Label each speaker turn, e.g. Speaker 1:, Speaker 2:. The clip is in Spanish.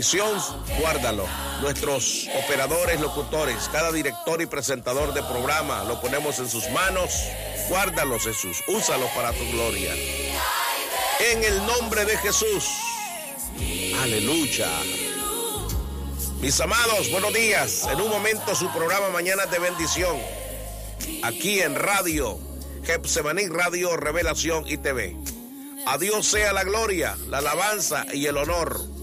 Speaker 1: edición, guárdalo. Nuestros operadores, locutores, cada director y presentador de programa, lo ponemos en sus manos. Guárdalos, Jesús. Úsalos para tu gloria. En el nombre de Jesús. Aleluya. Mis amados, buenos días. En un momento su programa Mañanas de Bendición. Aquí en Radio Getsemaní, Radio Revelación y TV. A Dios sea la gloria, la alabanza y el honor.